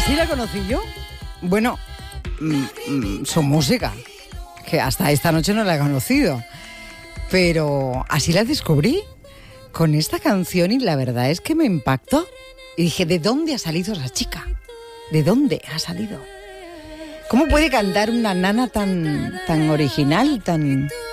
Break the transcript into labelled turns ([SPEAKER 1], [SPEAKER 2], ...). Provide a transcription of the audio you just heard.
[SPEAKER 1] Así la conocí yo. Bueno, su música, que hasta esta noche no la he conocido, pero así la descubrí con esta canción y la verdad es que me impactó. Y dije, ¿de dónde ha salido esa chica? ¿De dónde ha salido? ¿Cómo puede cantar una nana tan original, tan